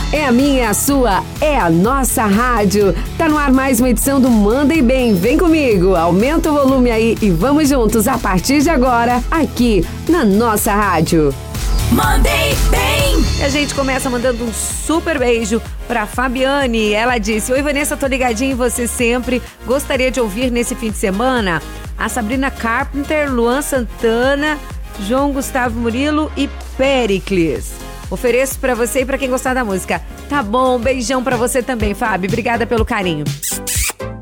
É a minha, é a sua, é a nossa rádio. Tá no ar mais uma edição do Manda e Bem. Vem comigo, aumenta o volume aí e vamos juntos a partir de agora, aqui na nossa rádio. Mandei bem! E a gente começa mandando um super beijo pra Fabiane. Ela disse: oi, Vanessa, tô ligadinha em você sempre. Gostaria de ouvir nesse fim de semana a Sabrina Carpenter, Luan Santana, João Gustavo Murilo e Péricles. Ofereço pra você e pra quem gostar da música. Tá bom, beijão pra você também, Fábio. Obrigada pelo carinho.